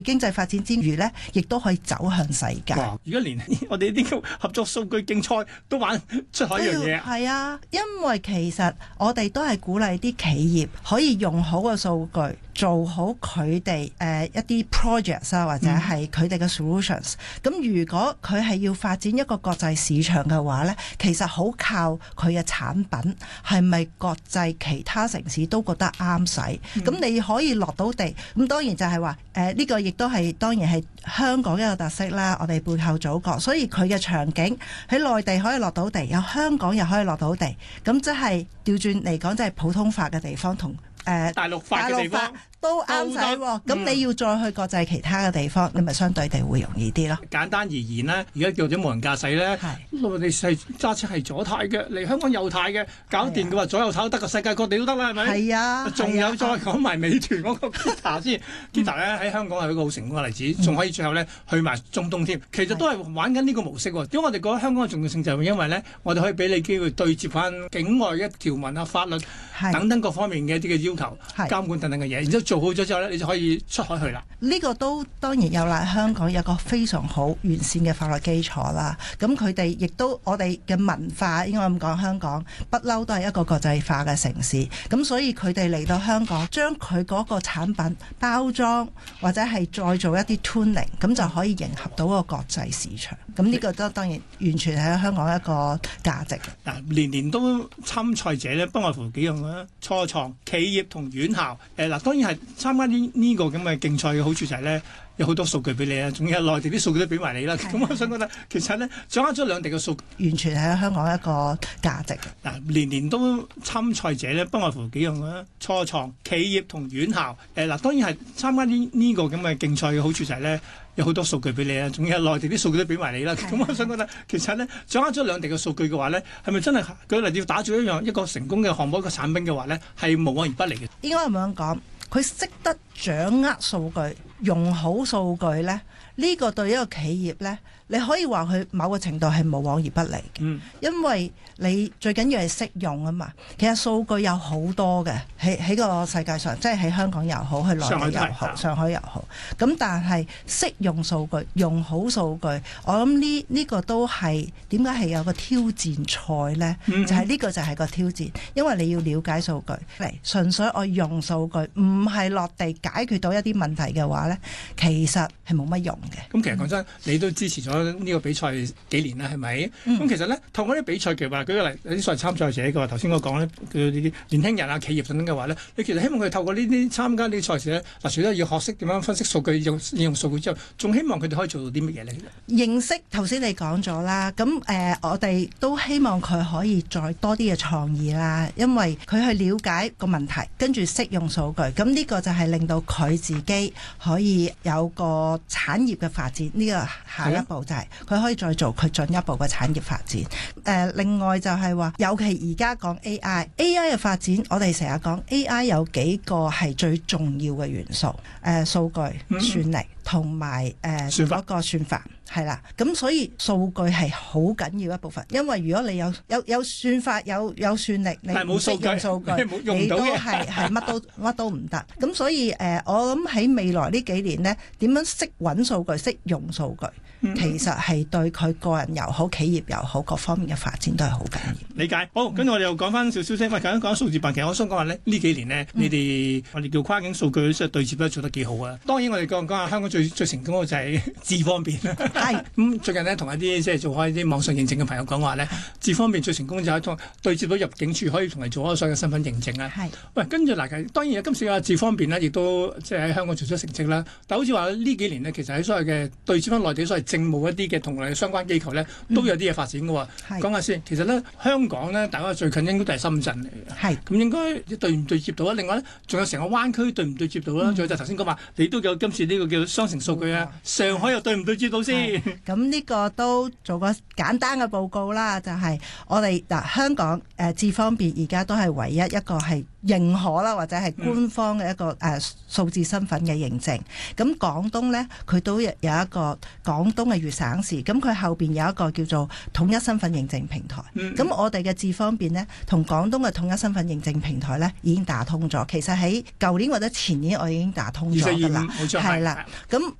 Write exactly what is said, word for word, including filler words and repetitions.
經濟發展之餘呢，亦都可以走向世界。 而家連我哋呢啲合作數據競賽都玩出海一樣嘢。 係啊，因為其實我哋都係鼓勵啲企業可以用好個數據，做好佢哋誒一啲 projects 啊，或者係佢哋嘅 solutions。咁、嗯、如果佢係要發展一個國際市場嘅話呢，其實好靠佢嘅產品係咪國際其他城市都覺得啱使。咁、嗯、你可以落到地，咁當然就係話誒呢個亦都係當然係香港一個特色啦。我哋背後祖國，所以佢嘅場景喺內地可以落到地，有香港又可以落到地。咁即係調轉嚟講，即係普通法嘅地方同誒、呃、 大陸法嘅地方都啱使喎。咁你要再去國際其他嘅地方，嗯、你咪相對地會容易啲咯。 簡單而言呢，而家叫咗無人駕駛咧，我哋係揸車係左軚嘅，嚟香港右軚嘅，搞掂嘅話左右軚都得，個世界各地都得啦，係咪？係啊。仲有再講埋美團嗰個 Kita 先，Kita 咧喺香港係一個好成功嘅例子，仲、嗯、可以最後咧去埋中東添。其實都係玩緊呢個模式喎。點解我哋覺得香港嘅重要性就係因為咧，我哋可以俾你機會對接翻境外嘅條文啊、法律等等各方面嘅一啲嘅要求、監管等等嘅嘢，然之後做好咗之後咧，你就可以出海去啦。 呢、這個都當然有賴香港有個非常好完善嘅法律基礎啦。咁佢哋亦都我哋嘅文化應該咁講，香港不嬲都係一個國際化嘅城市。咁所以佢哋嚟到香港，將佢嗰個產品包裝或者係再做一啲 tuning， 咁就可以迎合到個國際市場。咁呢個都當然完全係香港一個價值。 嗱，年年都參賽者咧，不外乎幾樣啦，初創、企業同院校。誒嗱，當然係參加呢呢個咁嘅競賽嘅好處就係咧，有好多數據俾你啊，仲有內地啲數據都俾埋你啦。咁我想覺得其實咧，掌握咗兩地嘅數據， 完全係香港一個價值。 嗱，年年都參賽者咧，不外乎幾樣啦，初創、企業同院校。誒嗱，當然係參加呢呢個咁嘅競賽嘅好處就係咧，有好多數據俾你啊，仲有內地啲數據都俾埋你啦。咁我想覺得其實咧，掌握咗兩地嘅數據嘅話咧，係咪真係舉例要打造一樣一個成功嘅項目一個產品嘅話咧，係無往而不利嘅？ 應該咁樣講，佢識得掌握數據，用好數據咧，呢、這個對一個企業咧，你可以話佢某個程度係無往而不利嘅、嗯，因為你最緊要係識用啊嘛。其實數據有好多嘅，喺喺個世界上，即係喺香港又好，去內地又好，上海又好。咁但係識用數據，用好數據，我諗呢呢個都係點解係有個挑戰賽呢？嗯、就係、是、呢個就係個挑戰，因為你要了解數據嚟，純粹我用數據，唔係落地解決到一啲問題嘅話呢，其實係冇乜用嘅。 咁其實講真，你都支持咗呢個比賽幾年啦，係咪？咁、嗯、其實咧，透過啲比賽，其實話舉個例，有啲所謂參賽者嘅話，頭先我講咧，佢呢啲年輕人啊、企業等等嘅話咧，你其實希望佢透過呢啲參加呢啲賽事咧，嗱，除咗要學識點樣分析數據、用應用數據之後，仲希望佢哋可以做到啲乜嘢咧？ 認識頭先你講咗啦，咁誒、呃，我哋都希望佢可以再多啲嘅創意啦，因為佢去了解個問題，跟住識用數據，咁呢個就係令到佢自己可以有個產業嘅發展。呢、這個下一步就係佢可以再做佢進一步嘅產業發展。誒、呃，另外就係話，尤其而家講 A I，A I 嘅發展，我哋成日講 A I 有幾個係最重要嘅元素，誒、呃，數據、嗯、算力同埋誒嗰個算法。係啦，咁所以數據係好緊要一部分，因為如果你有有有算法有有算力，你唔識用數據，你都係係乜都乜都唔得。咁所以誒、呃，我諗喺未來呢幾年呢，點樣識揾數據、識用數據，嗯、其實係對佢個人又好、企業又好，各方面嘅發展都係好緊要。 理解。好，跟住我哋又講翻少少先。喂，頭先講數字辦，其實我想講話呢，呢幾年呢，嗯、你哋我哋叫跨境數據即係對接都做得幾好啊。當然我哋講講下香港最最成功嘅就係智方便。係咁、嗯、最近呢，同一啲即係做開啲網上認證嘅朋友講話呢，智方便最成功就係同對接到入境處可以同你做開所有嘅身份認證啦。係。喂，跟住嗱，當然今次嘅智方便呢，亦都即係喺香港做出成績啦。但好似話呢幾年呢，其實喺所謂嘅對接翻內地所謂政務一啲嘅同類相關機構呢，都有啲嘢發展嘅喎。講、嗯、下先，其實呢，香港呢，大家最近應該都係深圳嚟嘅。係。咁應該對唔對接到啊？另外呢，仲有成個灣區對唔對接到啦？仲、嗯、有就頭先講話，你都有今次呢個叫雙城數據啊、嗯，上海又對唔對接到先？ 咁呢個都做個簡單嘅報告啦，就係、是、我哋嗱香港誒智方便而家都係唯一一個係認可啦，或者係官方嘅一個誒、嗯呃、數字身份嘅認證。咁廣東呢，佢都有一個廣東嘅粵省市，咁佢後邊有一個叫做統一身份認證平台。咁、嗯、我哋嘅智方便呢，同廣東嘅統一身份認證平台呢已經打通咗。其實喺舊年或者前年我已經打通咗㗎啦，係啦。咁